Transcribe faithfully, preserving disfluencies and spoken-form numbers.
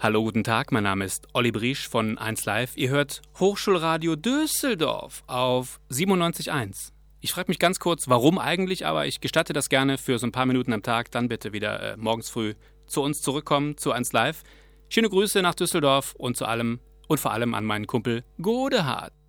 Hallo, guten Tag, mein Name ist Olli Briesch von eins Live. Ihr hört Hochschulradio Düsseldorf auf siebenundneunzig Komma eins. Ich frage mich ganz kurz, warum eigentlich, aber ich gestatte das gerne für so ein paar Minuten am Tag. Dann bitte wieder äh, morgens früh zu uns zurückkommen, zu eins Live. Schöne Grüße nach Düsseldorf und zu allem und vor allem an meinen Kumpel Godehard.